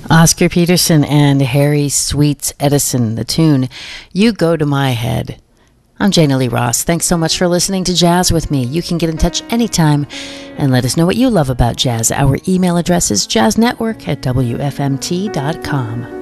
Oscar Peterson and Harry Sweets Edison, the tune, You Go to My Head. I'm Jana Lee Ross. Thanks so much for listening to Jazz with me. You can get in touch anytime and let us know what you love about jazz. Our email address is jazznetwork@wfmt.com.